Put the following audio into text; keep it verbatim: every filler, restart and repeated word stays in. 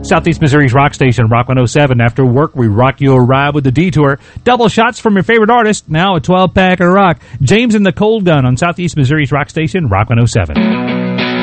Southeast Missouri's rock station, Rock one oh seven. After work, we rock you a ride with the Detour. Double shots from your favorite artist, now a twelve-pack of rock. James and the Cold Gun on Southeast Missouri's rock station, Rock one oh seven.